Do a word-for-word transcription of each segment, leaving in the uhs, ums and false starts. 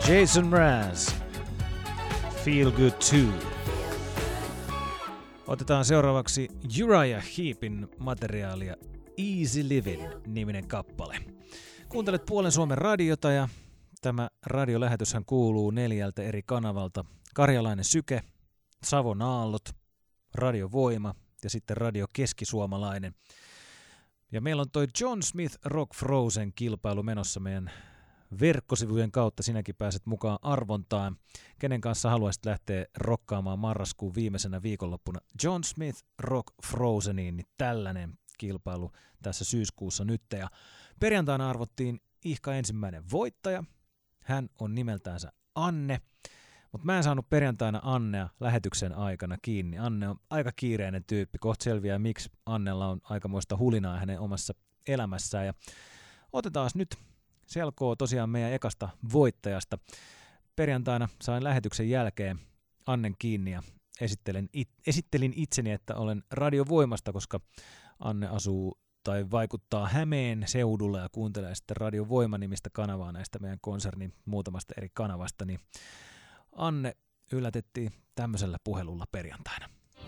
Jason Mraz, Feel Good Too. Otetaan seuraavaksi Uriah Heepin materiaalia Easy Living-niminen kappale. Kuuntelet Puolen Suomen radiota ja tämä radiolähetyshän kuuluu neljältä eri kanavalta. Karjalainen Syke, Savon Aallot, Radio Voima ja sitten Radio Keskisuomalainen. Ja meillä on toi John Smith Rock Frozen kilpailu menossa meidän verkkosivujen kautta. Sinäkin pääset mukaan arvontaan. Kenen kanssa haluaisit lähteä rokkaamaan marraskuun viimeisenä viikonloppuna John Smith Rock Frozeniin, niin tällainen kilpailu tässä syyskuussa nyt. Ja perjantaina arvottiin ihka ensimmäinen voittaja. Hän on nimeltäänsä Anne, mutta mä en saanut perjantaina Annea lähetyksen aikana kiinni. Anne on aika kiireinen tyyppi. Kohta selviää, miksi Annella on aikamoista hulinaa hänen omassa elämässään. Ja otetaan nyt selkoa tosiaan meidän ekasta voittajasta. Perjantaina sain lähetyksen jälkeen Annen kiinni ja esittelin, it, esittelin itseni, että olen Radio Voimasta, koska Anne asuu tai vaikuttaa Hämeen seudulla ja kuuntelee sitten Radio Voima-nimistä kanavaa näistä meidän konsernin muutamasta eri kanavasta, niin Anne yllätettiin tämmöisellä puhelulla perjantaina.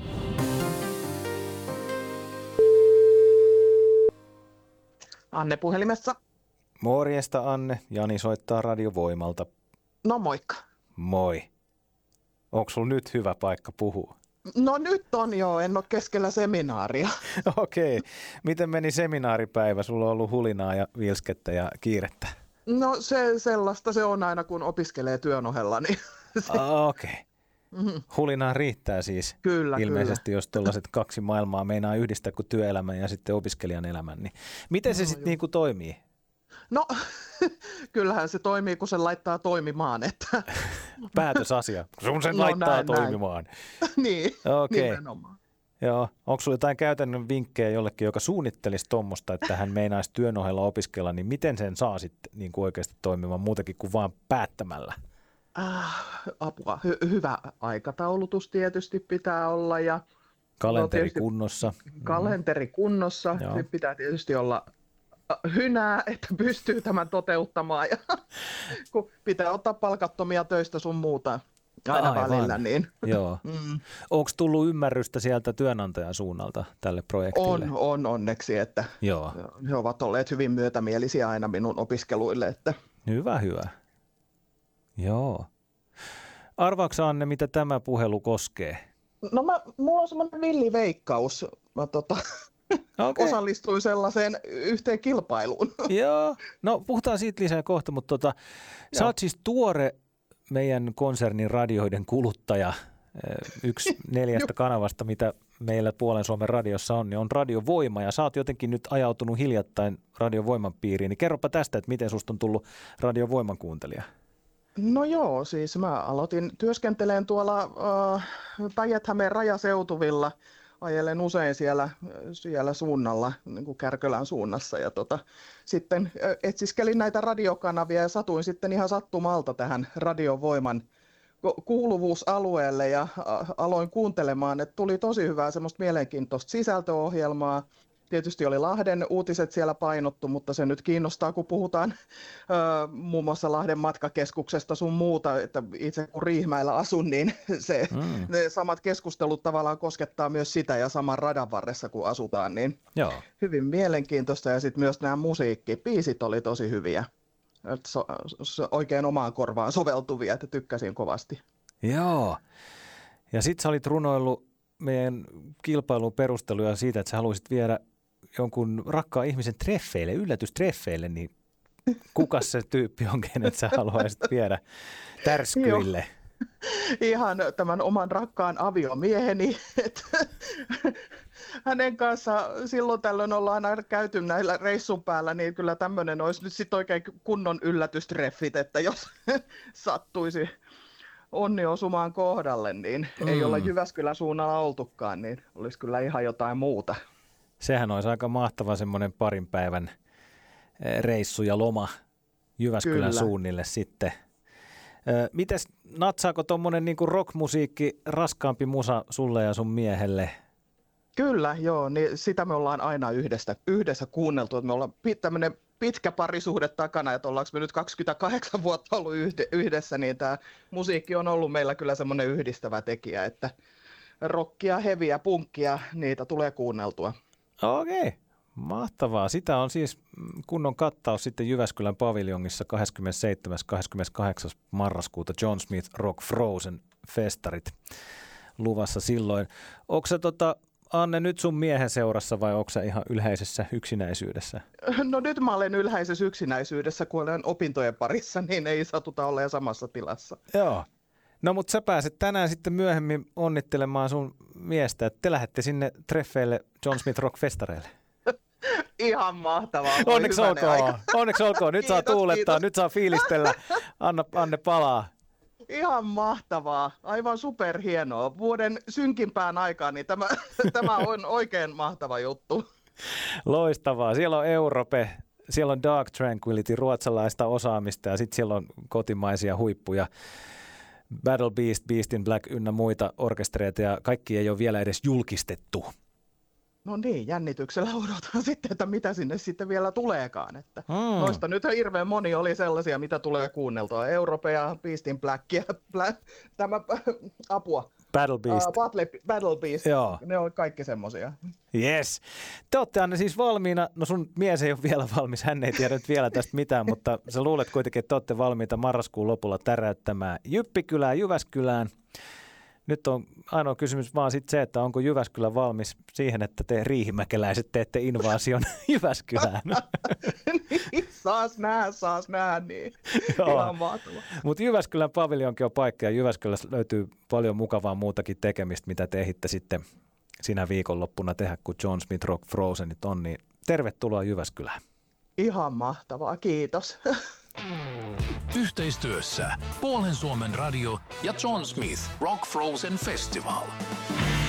Anne puhelimessa. Morjesta Anne, Jani soittaa Radio Voimalta. No moikka. Moi. Onko sulla nyt hyvä paikka puhua? No nyt on jo, en ole keskellä seminaaria. Okei. Okay. Miten meni seminaaripäivä? Sulla on ollut hulinaa ja vilskettä ja kiirettä. No se sellaista se on aina, kun opiskelee työn ohella. Niin Okei. Okay. Mm-hmm. Hulinaa riittää siis kyllä, ilmeisesti, kyllä. Jos tuollaiset kaksi maailmaa meinaa yhdistää kuin työelämän ja sitten opiskelijan elämän. Niin miten se no, sitten niinku toimii? No, kyllähän se toimii, kun se laittaa toimimaan. Että päätösasia, kun sen no, laittaa näin, toimimaan. Näin. Niin, okay. Nimenomaan. Joo. Onko sinulla jotain käytännön vinkkejä jollekin, joka suunnittelisi tuommoista, että hän meinaisi työn ohella opiskella, niin miten sen saa sitten niin kuin oikeasti toimimaan muutakin kuin vaan päättämällä? Äh, apua. Hy- hyvä aikataulutus tietysti pitää olla. Ja kalenteri no, kunnossa. Kalenteri kunnossa. Joo. Pitää tietysti olla hynää, että pystyy tämän toteuttamaan. Ja kun pitää ottaa palkattomia töistä sun muuta aina Aivan. välillä. Niin. Joo. Mm. Onko tullut ymmärrystä sieltä työnantajan suunnalta tälle projektille? On, on onneksi, että Joo. he ovat olleet hyvin myötämielisiä aina minun opiskeluille. Että hyvä, hyvä. Joo. Arvaatko Anne, mitä tämä puhelu koskee? No mä, mulla on semmoinen villiveikkaus. Mä tota, okay. osallistuin sellaiseen yhteen kilpailuun. Joo, no puhutaan siitä lisää kohta, mutta tota, sä oot siis tuore meidän konsernin radioiden kuluttaja. Yksi neljästä kanavasta, mitä meillä Puolen Suomen radiossa on, niin on Radio Voima, ja sä oot jotenkin nyt ajautunut hiljattain Radio Voiman piiriin. Niin kerropa tästä, että miten susta on tullut Radio Voiman kuuntelija. No joo, siis mä aloitin työskenteleen tuolla äh, Päijät-Hämeen rajaseutuvilla. Ajelen usein siellä, siellä suunnalla, niin kuin Kärkölän suunnassa. Ja tota, sitten etsiskelin näitä radiokanavia ja satuin sitten ihan sattumalta tähän Radio Voiman kuuluvuusalueelle ja aloin kuuntelemaan, että tuli tosi hyvää semmoista mielenkiintoista sisältöohjelmaa. Tietysti oli Lahden uutiset siellä painottu, mutta se nyt kiinnostaa, kun puhutaan ö, muun muassa Lahden matkakeskuksesta sun muuta, että itse kun Riihimäellä asun, niin se, mm. ne samat keskustelut tavallaan koskettaa myös sitä ja saman radan varressa, kun asutaan, niin Joo. hyvin mielenkiintoista. Ja sitten myös nämä musiikkibiisit oli tosi hyviä, so, so, oikein omaan korvaan soveltuvia, että tykkäsin kovasti. Joo, ja sitten sä olit runoillut meidän kilpailun perusteluja siitä, että sä haluaisit viedä jonkun rakkaan ihmisen treffeille, yllätystreffeille, niin kuka se tyyppi on, kenet sä haluaisit viedä tärskyille? Ihan tämän oman rakkaan aviomieheni. Hänen kanssa silloin tällöin ollaan aina käyty näillä reissun päällä, niin kyllä tämmöinen olisi nyt sitten oikein kunnon yllätystreffit, että jos sattuisi onni osumaan kohdalle, niin mm. ei olla Jyväskylän suunnalla oltukaan, niin olisi kyllä ihan jotain muuta. Sehän olisi aika mahtava semmoinen parin päivän reissu ja loma Jyväskylän kyllä. suunnille sitten. Mites, natsaako tuommoinen niinku rockmusiikki, raskaampi musa sulle ja sun miehelle? Kyllä, joo, niin sitä me ollaan aina yhdessä, yhdessä kuunneltu, että me ollaan tämmöinen pitkä parisuhde takana, että ollaanko me nyt kaksikymmentäkahdeksan vuotta ollut yhdessä, niin tämä musiikki on ollut meillä kyllä semmoinen yhdistävä tekijä, että rockia, heviä, punkkia, niitä tulee kuunneltua. Okei, mahtavaa. Sitä on siis kunnon kattaus sitten Jyväskylän paviljongissa kahdeskymmenesseitsemäs kahdeskymmeneskahdeksas marraskuuta John Smith Rock Frozen festarit luvassa silloin. Onko se tota, Anne, nyt sun miehen seurassa vai onko sä ihan ylhäisessä yksinäisyydessä? No nyt mä olen ylhäisessä yksinäisyydessä, kun olen opintojen parissa, niin ei satuta olla samassa tilassa. Joo. No mutta sä pääset tänään sitten myöhemmin onnittelemaan sun miestä, että te lähdette sinne treffeille John Smith Rock festareille. Ihan mahtavaa. Onneksi olkoon. Onneksi olkoon. Nyt kiitos, saa tuulettaa, kiitos. Nyt saa fiilistellä. Anna, Anne palaa. Ihan mahtavaa. Aivan superhienoa. Vuoden synkimpään aikaan, niin tämä, tämä on oikein mahtava juttu. Loistavaa. Siellä on Europe, siellä on Dark Tranquility, ruotsalaista osaamista ja sitten siellä on kotimaisia huippuja. Battle Beast, Beast in Black ynnä muita orkestereita ja kaikki ei ole vielä edes julkistettu. No niin, jännityksellä odotan sitten, että mitä sinne sitten vielä tuleekaan. Että hmm. Noista nyt hirveän moni oli sellaisia, mitä tulee kuunneltua. Europe ja Beast in Black ja Black, tämä apua. Battle Beast. Uh, Battle, Battle Beast, Joo. Ne on kaikki semmoisia. Yes. Te olette, Anne, siis valmiina. No sun mies ei ole vielä valmis, hän ei tiedä nyt vielä tästä mitään, mutta sä luulet kuitenkin, että te olette valmiita marraskuun lopulla täräyttämään Jyppikylään, Jyväskylään. Nyt on ainoa kysymys vaan sit se, että onko Jyväskylä valmis siihen, että te riihimäkeläiset teette invaasion Jyväskylään. Niin, saas nähdä, saas nähdä, niin ihan mahtavaa. Mutta Jyväskylän paviljonkin on paikka ja Jyväskylässä löytyy paljon mukavaa muutakin tekemistä, mitä te ehitte sitten sinä viikonloppuna tehdä, kun John Smith Rock Frozenit on, niin tervetuloa Jyväskylään. Ihan mahtavaa, kiitos. Yhteistyössä Puolen Suomen radio ja John Smith Rock Frozen Festival.